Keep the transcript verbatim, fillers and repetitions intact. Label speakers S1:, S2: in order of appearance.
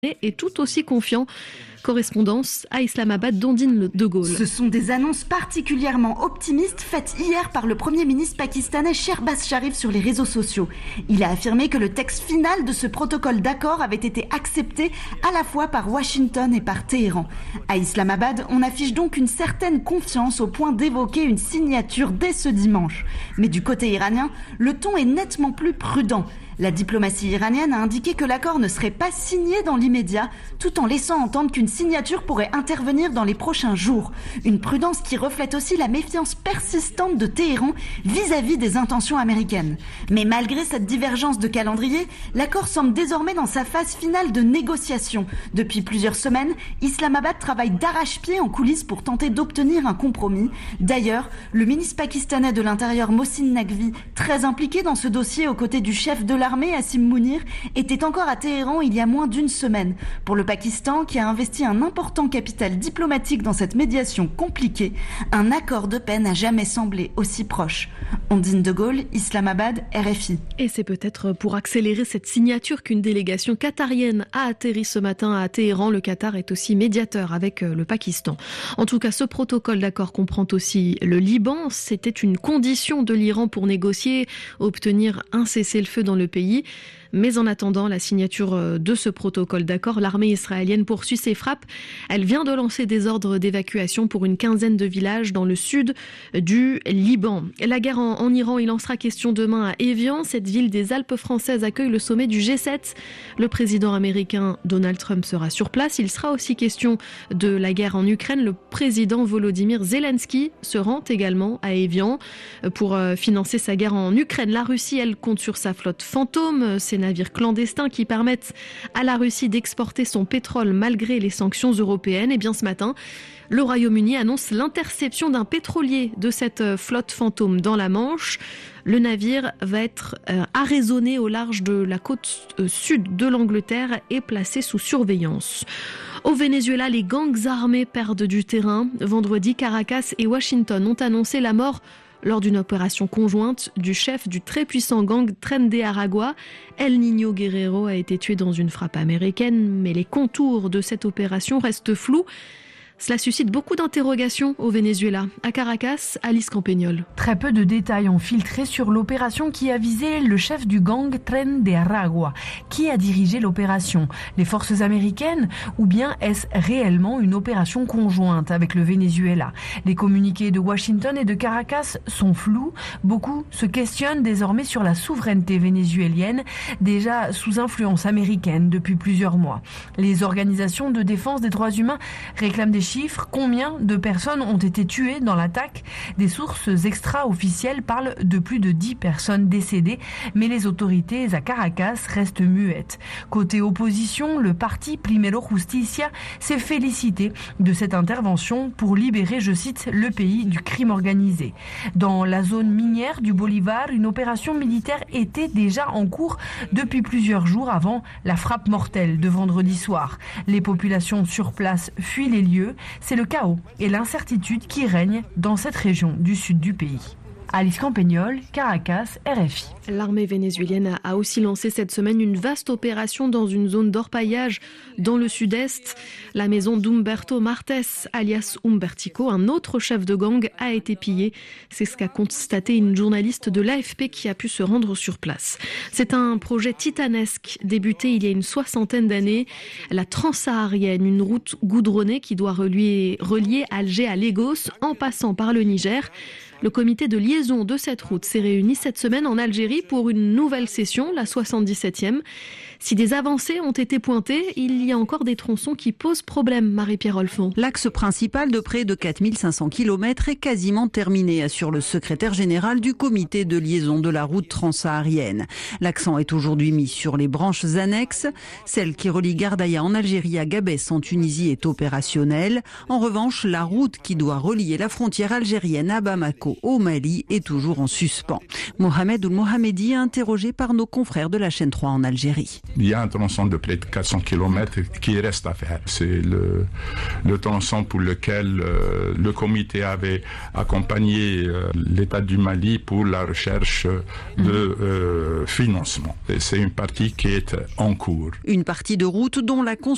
S1: est tout aussi confiant. Correspondance à Islamabad d'Ondine de Gaulle.
S2: Ce sont des annonces particulièrement optimistes faites hier par le Premier ministre pakistanais Shehbaz Sharif sur les réseaux sociaux. Il a affirmé que le texte final de ce protocole d'accord avait été accepté à la fois par Washington et par Téhéran. À Islamabad, on affiche donc une certaine confiance au point d'évoquer une signature dès ce dimanche. Mais du côté iranien, le ton est nettement plus prudent. La diplomatie iranienne a indiqué que l'accord ne serait pas signé dans l'immédiat, tout en laissant entendre qu'une signature pourrait intervenir dans les prochains jours. Une prudence qui reflète aussi la méfiance persistante de Téhéran vis-à-vis des intentions américaines. Mais malgré cette divergence de calendrier, l'accord semble désormais dans sa phase finale de négociation. Depuis plusieurs semaines, Islamabad travaille d'arrache-pied en coulisses pour tenter d'obtenir un compromis. D'ailleurs, le ministre pakistanais de l'Intérieur Mohsin Naqvi, très impliqué dans ce dossier aux côtés du chef de l'armée Asim Mounir, était encore à Téhéran il y a moins d'une semaine. Pour le Pakistan, qui a investi un important capital diplomatique dans cette médiation compliquée, un accord de paix n'a jamais semblé aussi proche. Ondine de Gaulle, Islamabad, R F I.
S1: Et c'est peut-être pour accélérer cette signature qu'une délégation qatarienne a atterri ce matin à Téhéran. Le Qatar est aussi médiateur avec le Pakistan. En tout cas, ce protocole d'accord comprend aussi le Liban. C'était une condition de l'Iran pour négocier, obtenir un cessez-le-feu dans le pays. Mais en attendant la signature de ce protocole d'accord, l'armée israélienne poursuit ses frappes. Elle vient de lancer des ordres d'évacuation pour une quinzaine de villages dans le sud du Liban. La guerre en, en Iran, il en sera question demain à Évian. Cette ville des Alpes françaises accueille le sommet du G sept. Le président américain Donald Trump sera sur place. Il sera aussi question de la guerre en Ukraine. Le président Volodymyr Zelensky se rend également à Évian pour financer sa guerre en Ukraine. La Russie, elle, compte sur sa flotte fantôme. Ces navires clandestins qui permettent à la Russie d'exporter son pétrole malgré les sanctions européennes. Et bien ce matin, le Royaume-Uni annonce l'interception d'un pétrolier de cette flotte fantôme dans la Manche. Le navire va être euh, arraisonné au large de la côte euh, sud de l'Angleterre et placé sous surveillance. Au Venezuela, les gangs armés perdent du terrain. Vendredi, Caracas et Washington ont annoncé la mort lors d'une opération conjointe du chef du très puissant gang Tren de Aragua. El Niño Guerrero a été tué dans une frappe américaine, mais les contours de cette opération restent flous. Cela suscite beaucoup d'interrogations au Venezuela. À Caracas, Alice Campagnol.
S3: Très peu de détails ont filtré sur l'opération qui a visé le chef du gang Tren de Aragua. Qui a dirigé l'opération? Les forces américaines? Ou bien est-ce réellement une opération conjointe avec le Venezuela? Les communiqués de Washington et de Caracas sont flous. Beaucoup se questionnent désormais sur la souveraineté vénézuélienne, déjà sous influence américaine depuis plusieurs mois. Les organisations de défense des droits humains réclament des chiffres. Combien de personnes ont été tuées dans l'attaque? Des sources extra-officielles parlent de plus de dix personnes décédées, mais les autorités à Caracas restent muettes. Côté opposition, le parti Primero Justicia s'est félicité de cette intervention pour libérer, je cite, le pays du crime organisé. Dans la zone minière du Bolivar, une opération militaire était déjà en cours depuis plusieurs jours avant la frappe mortelle de vendredi soir. Les populations sur place fuient les lieux. C'est le chaos et l'incertitude qui règnent dans cette région du sud du pays. Alice Campagnol, Caracas, R F I.
S1: L'armée vénézuélienne a aussi lancé cette semaine une vaste opération dans une zone d'orpaillage dans le sud-est. La maison d'Humberto Martes, alias Humbertico, un autre chef de gang, a été pillée. C'est ce qu'a constaté une journaliste de l'A F P qui a pu se rendre sur place. C'est un projet titanesque débuté il y a une soixantaine d'années. La Transsaharienne, une route goudronnée qui doit relier, relier Alger à Lagos en passant par le Niger. Le comité de liaison de cette route s'est réuni cette semaine en Algérie pour une nouvelle session, la soixante-dix-septième. Si des avancées ont été pointées, il y a encore des tronçons qui posent problème, Marie-Pierre Olfon.
S4: L'axe principal de près de quatre mille cinq cents kilomètres est quasiment terminé, assure le secrétaire général du comité de liaison de la route transsaharienne. L'accent est aujourd'hui mis sur les branches annexes. Celle qui relie Gardaïa en Algérie à Gabès en Tunisie est opérationnelle. En revanche, la route qui doit relier la frontière algérienne à Bamako au Mali est toujours en suspens. Mohamed Ould Mohamedi, interrogé par nos confrères de la chaîne trois en Algérie.
S5: Il y a un tronçon de près de quatre cents kilomètres qui reste à faire. C'est le, le tronçon pour lequel euh, le comité avait accompagné euh, l'État du Mali pour la recherche de euh, financement. Et c'est une partie qui est en cours.
S4: Une partie de route dont la construction